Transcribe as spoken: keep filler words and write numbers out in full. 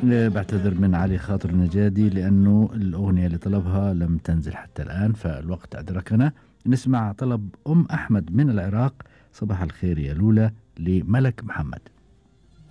آه، بعتذر من علي خاطر النجادي لأنه الأغنية اللي طلبها لم تنزل حتى الآن، فالوقت أدركنا. نسمع طلب أم أحمد من العراق، صباح الخير يا لولا، لملك محمد.